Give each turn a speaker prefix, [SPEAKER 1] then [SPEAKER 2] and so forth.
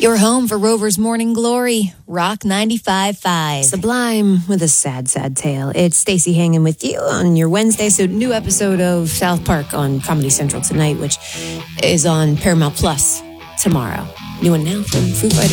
[SPEAKER 1] Your home for Rover's Morning Glory, Rock 95.5.
[SPEAKER 2] Sublime with a sad, sad tale. It's Stacey hanging with you on your Wednesday. So new episode of South Park on Comedy Central tonight, which is on Paramount Plus tomorrow. New one now from Foo Fighters.